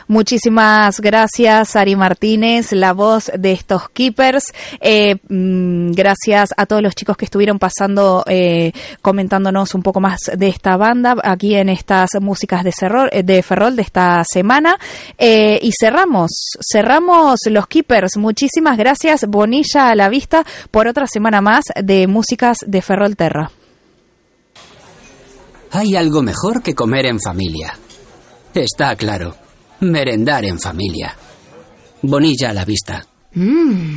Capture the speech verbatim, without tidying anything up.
Muchísimas gracias, Ari Martínez, la voz de estos Keepers. Eh, mmm, gracias a todos los chicos que estuvieron pasando, eh, comentándonos un poco más de esta banda aquí en estas músicas de, Cerrol, de Ferrol de esta semana. Eh, y cerramos, cerramos los Keepers. Muchísimas gracias, Bonilla a la vista, por otra semana más de músicas de Ferrolterra. Hay algo mejor que comer en familia. Está claro. Merendar en familia. Bonilla a la vista. Mmm.